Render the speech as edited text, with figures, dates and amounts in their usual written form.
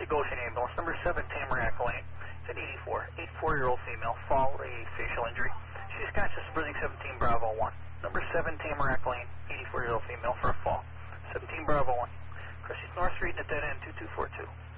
Cressy Goshen ambulance, number 7 Tamarack Lane. It's an 84-year-old female, fall, a facial injury. She's conscious and breathing 17 Bravo 1. Number 7 Tamarack Lane, 84-year-old female for a fall. 17 Bravo 1. Cressy's North Street at dead end 2242.